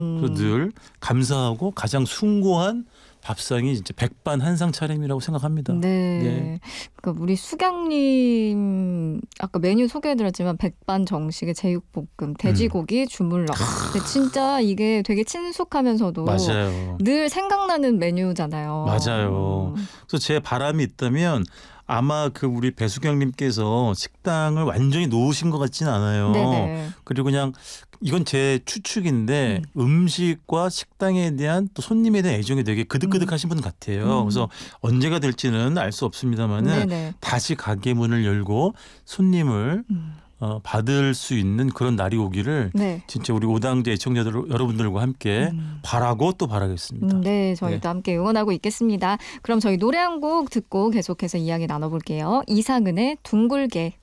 그래서 늘 감사하고 가장 숭고한 밥상이 진짜 백반한상 차림이라고 생각합니다. 네. 그러니까 우리 수경님 아까 메뉴 소개해드렸지만 백반 정식의 제육볶음, 돼지고기 주물럭. 근데 진짜 이게 되게 친숙하면서도 맞아요. 늘 생각나는 메뉴잖아요. 맞아요. 그래서 제 바람이 있다면 아마 그 우리 배수경님께서 식당을 완전히 놓으신 것 같지는 않아요. 네네. 그리고 그냥 이건 제 추측인데 음식과 식당에 대한 또 손님에 대한 애정이 되게 그득그득하신 분 같아요. 그래서 언제가 될지는 알 수 없습니다만은 네네. 다시 가게 문을 열고 손님을 받을 수 있는 그런 날이 오기를 네. 진짜 우리 오당제 애청자들 여러분들과 함께 바라고 또 바라겠습니다. 네, 저희도 함께 응원하고 있겠습니다. 그럼 저희 노래 한 곡 듣고 계속해서 이야기 나눠볼게요. 이상은의 둥글게.